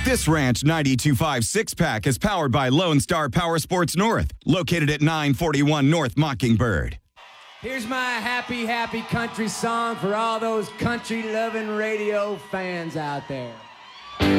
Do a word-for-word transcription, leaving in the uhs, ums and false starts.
This Ranch ninety-two point five six-pack is powered by Lone Star Power Sports North, located at nine forty-one North Mockingbird. Here's my happy, happy country song for all those country-loving radio fans out there.